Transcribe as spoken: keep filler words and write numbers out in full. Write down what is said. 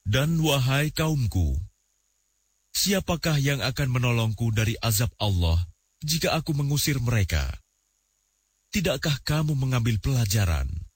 Dan wahai kaumku, siapakah yang akan menolongku dari azab Allah jika aku mengusir mereka? Tidakkah kamu mengambil pelajaran